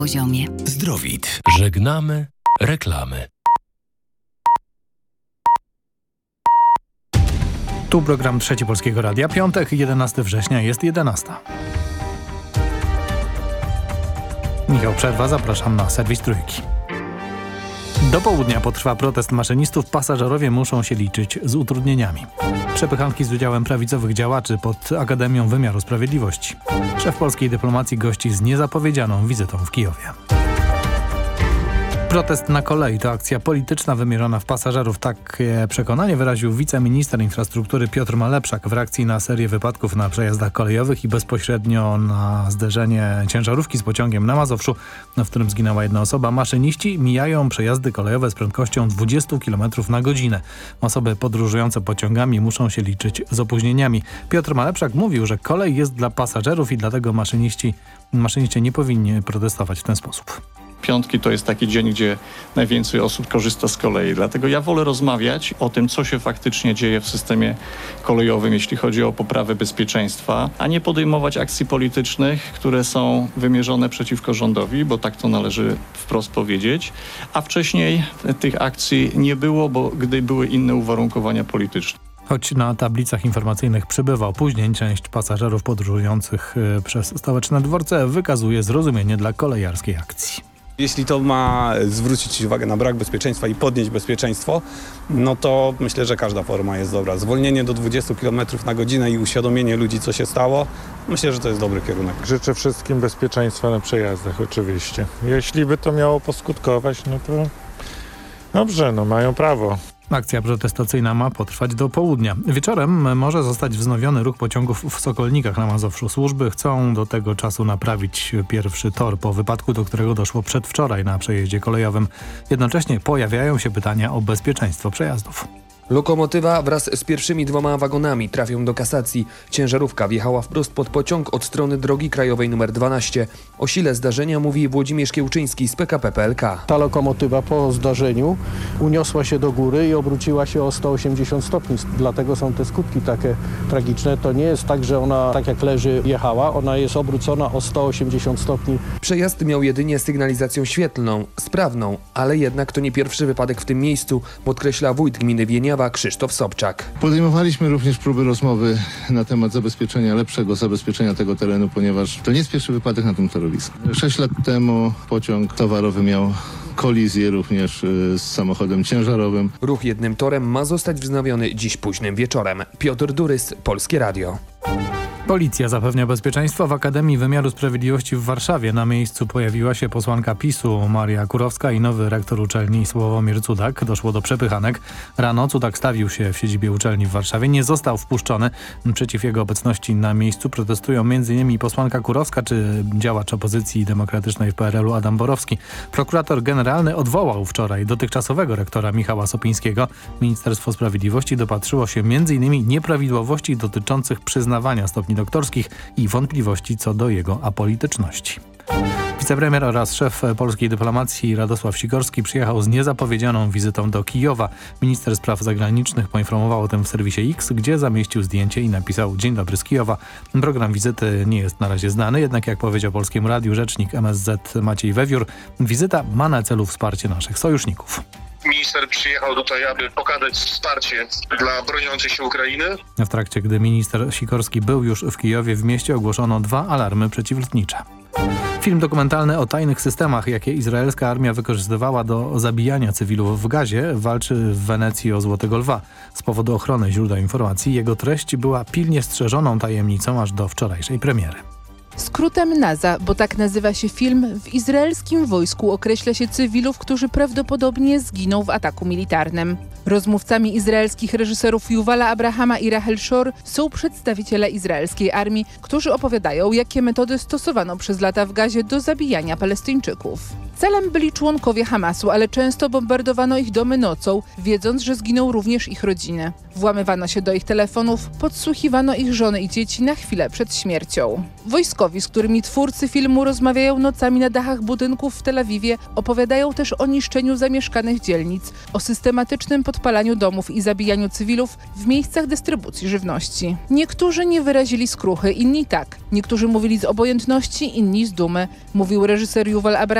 poziomie. Zdrowit. Żegnamy reklamy. Tu program Trzeci Polskiego Radia. Piątek, 11 września, jest 11. Michał Przerwa, zapraszam na serwis Trójki. Do południa potrwa protest maszynistów. Pasażerowie muszą się liczyć z utrudnieniami. Przepychanki z udziałem prawicowych działaczy pod Akademią Wymiaru Sprawiedliwości. Szef polskiej dyplomacji gości z niezapowiedzianą wizytą w Kijowie. Protest na kolei to akcja polityczna wymierzona w pasażerów. Takie przekonanie wyraził wiceminister infrastruktury Piotr Malepszak w reakcji na serię wypadków na przejazdach kolejowych i bezpośrednio na zderzenie ciężarówki z pociągiem na Mazowszu, w którym zginęła jedna osoba. Maszyniści mijają przejazdy kolejowe z prędkością 20 km na godzinę. Osoby podróżujące pociągami muszą się liczyć z opóźnieniami. Piotr Malepszak mówił, że kolej jest dla pasażerów i dlatego maszyniści nie powinni protestować w ten sposób. Piątki to jest taki dzień, gdzie najwięcej osób korzysta z kolei. Dlatego ja wolę rozmawiać o tym, co się faktycznie dzieje w systemie kolejowym, jeśli chodzi o poprawę bezpieczeństwa, a nie podejmować akcji politycznych, które są wymierzone przeciwko rządowi, bo tak to należy wprost powiedzieć. A wcześniej tych akcji nie było, bo gdy były inne uwarunkowania polityczne. Choć na tablicach informacyjnych przybywa opóźnień, część pasażerów podróżujących przez stołeczne dworce wykazuje zrozumienie dla kolejarskiej akcji. Jeśli to ma zwrócić uwagę na brak bezpieczeństwa i podnieść bezpieczeństwo, no to myślę, że każda forma jest dobra. Zwolnienie do 20 km na godzinę i uświadomienie ludzi, co się stało, myślę, że to jest dobry kierunek. Życzę wszystkim bezpieczeństwa na przejazdach oczywiście. Jeśli by to miało poskutkować, no to dobrze, mają prawo. Akcja protestacyjna ma potrwać do południa. Wieczorem może zostać wznowiony ruch pociągów w Sokolnikach na Mazowszu. Służby chcą do tego czasu naprawić pierwszy tor po wypadku, do którego doszło przedwczoraj na przejeździe kolejowym. Jednocześnie pojawiają się pytania o bezpieczeństwo przejazdów. Lokomotywa wraz z pierwszymi 2 wagonami trafią do kasacji. Ciężarówka wjechała wprost pod pociąg od strony drogi krajowej nr 12. O sile zdarzenia mówi Włodzimierz Kiełczyński z PKP PLK. Ta lokomotywa po zdarzeniu uniosła się do góry i obróciła się o 180 stopni. Dlatego są te skutki takie tragiczne. To nie jest tak, że ona tak jak leży jechała. Ona jest obrócona o 180 stopni. Przejazd miał jedynie sygnalizację świetlną, sprawną, ale jednak to nie pierwszy wypadek w tym miejscu, podkreśla wójt gminy Wieniawa Krzysztof Sobczak. Podejmowaliśmy również próby rozmowy na temat lepszego zabezpieczenia tego terenu, ponieważ to nie jest pierwszy wypadek na tym torowisku. 6 lat temu pociąg towarowy miał kolizję również z samochodem ciężarowym. Ruch jednym torem ma zostać wznowiony dziś późnym wieczorem. Piotr Durys, Polskie Radio. Policja zapewnia bezpieczeństwo w Akademii Wymiaru Sprawiedliwości w Warszawie. Na miejscu pojawiła się posłanka PiS-u Maria Kurowska i nowy rektor uczelni Sławomir Cudak. Doszło do przepychanek. Rano Cudak stawił się w siedzibie uczelni w Warszawie. Nie został wpuszczony. Przeciw jego obecności na miejscu protestują m.in. posłanka Kurowska czy działacz opozycji demokratycznej w PRL-u Adam Borowski. Prokurator generalny odwołał wczoraj dotychczasowego rektora Michała Sopińskiego. Ministerstwo Sprawiedliwości dopatrzyło się m.in. nieprawidłowości dotyczących przyznawania stopni doktorskich i wątpliwości co do jego apolityczności. Wicepremier oraz szef polskiej dyplomacji Radosław Sikorski przyjechał z niezapowiedzianą wizytą do Kijowa. Minister spraw zagranicznych poinformował o tym w serwisie X, gdzie zamieścił zdjęcie i napisał: Dzień dobry z Kijowa. Program wizyty nie jest na razie znany, jednak jak powiedział Polskiemu Radiu rzecznik MSZ Maciej Wewiór, wizyta ma na celu wsparcie naszych sojuszników. Minister przyjechał tutaj, aby pokazać wsparcie dla broniącej się Ukrainy. W trakcie, gdy minister Sikorski był już w Kijowie, w mieście ogłoszono 2 alarmy przeciwlotnicze. Film dokumentalny o tajnych systemach, jakie izraelska armia wykorzystywała do zabijania cywilów w Gazie, walczy w Wenecji o Złotego Lwa. Z powodu ochrony źródeł informacji jego treść była pilnie strzeżoną tajemnicą aż do wczorajszej premiery. Skrótem NASA, bo tak nazywa się film, w izraelskim wojsku określa się cywilów, którzy prawdopodobnie zginą w ataku militarnym. Rozmówcami izraelskich reżyserów Yuvala Abrahama i Rachel Shor są przedstawiciele izraelskiej armii, którzy opowiadają, jakie metody stosowano przez lata w Gazie do zabijania Palestyńczyków. Celem byli członkowie Hamasu, ale często bombardowano ich domy nocą, wiedząc, że zginą również ich rodziny. Włamywano się do ich telefonów, podsłuchiwano ich żony i dzieci na chwilę przed śmiercią. Wojskowi, z którymi twórcy filmu rozmawiają nocami na dachach budynków w Tel Awiwie, opowiadają też o niszczeniu zamieszkanych dzielnic, o systematycznym podpalaniu domów i zabijaniu cywilów w miejscach dystrybucji żywności. Niektórzy nie wyrazili skruchy, inni tak. Niektórzy mówili z obojętności, inni z dumy, mówił reżyser Yuval Abraham